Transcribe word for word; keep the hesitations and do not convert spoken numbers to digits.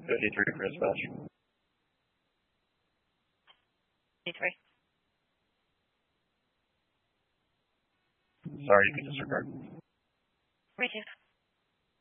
fifty-three for dispatch. fifty-three. Sorry, you can disregard. Reject.